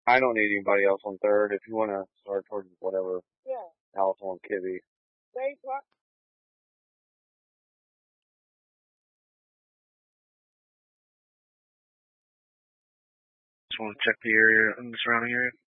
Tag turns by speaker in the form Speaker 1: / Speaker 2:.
Speaker 1: I don't need anybody else on third. If you want to start towards whatever. Yeah. Alice on Kibby. Just want to check the area and the surrounding area.